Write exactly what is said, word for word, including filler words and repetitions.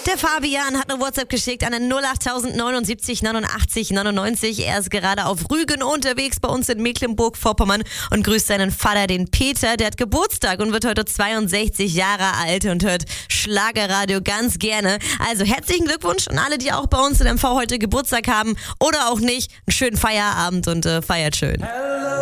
Der Fabian hat eine WhatsApp geschickt an den null acht neunundsiebzig neunundachtzig neunundneunzig. Er ist gerade auf Rügen unterwegs bei uns in Mecklenburg-Vorpommern und grüßt seinen Vater, den Peter. Der hat Geburtstag und wird heute zweiundsechzig Jahre alt und hört Schlagerradio ganz gerne. Also herzlichen Glückwunsch an alle, die auch bei uns in M V heute Geburtstag haben oder auch nicht. Einen schönen Feierabend und äh, feiert schön.